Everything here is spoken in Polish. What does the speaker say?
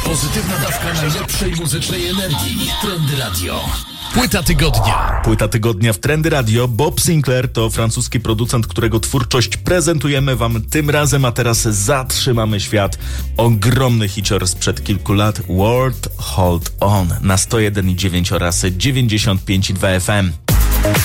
Pozytywna dawka najlepszej muzycznej energii. Trendy Radio. Płyta tygodnia. Płyta tygodnia w Trendy Radio. Bob Sinclair to francuski producent, którego twórczość prezentujemy wam tym razem, a teraz zatrzymamy świat. Ogromny hicior sprzed kilku lat, World Hold On na 101,9 oraz 95,2 FM.